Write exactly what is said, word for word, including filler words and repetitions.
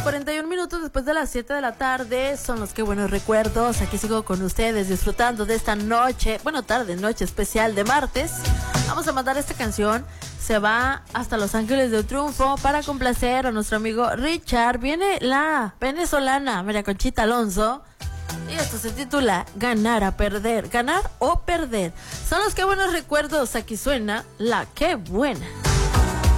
cuarenta y un minutos después de las siete de la tarde. Son los que buenos recuerdos. Aquí sigo con ustedes disfrutando de esta noche, bueno, tarde, noche especial de martes. Vamos a mandar esta canción. Se va hasta Los Ángeles del Triunfo para complacer a nuestro amigo Richard. Viene la venezolana María Conchita Alonso. Y esto se titula Ganar a Perder. Ganar o perder. Son los que buenos recuerdos. Aquí suena La Que Buena.